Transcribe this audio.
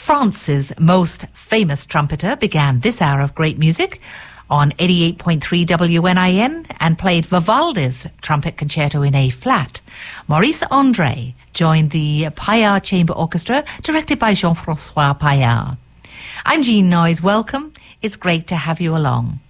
France's most famous trumpeter began this hour of great music on 88.3 WNIN and played Vivaldi's Trumpet Concerto in A-flat. Maurice André joined the Paillard Chamber Orchestra, directed by Jean-François Paillard. I'm Jean Noyes. Welcome. It's great to have you along.